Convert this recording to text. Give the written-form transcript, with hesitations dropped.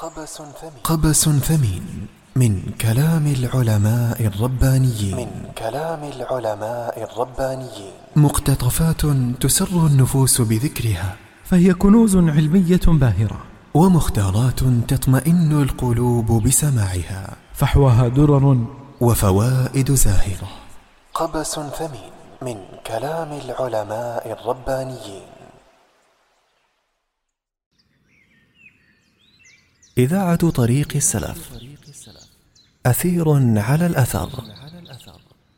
قبس ثمين من كلام العلماء الربانيين مقتطفات تسر النفوس بذكرها، فهي كنوز علمية باهرة، ومختارات تطمئن القلوب بسماعها، فحواها درر وفوائد زاهرة. قبس ثمين من كلام العلماء الربانيين. إذاعة طريق السلف، أثير على الأثر.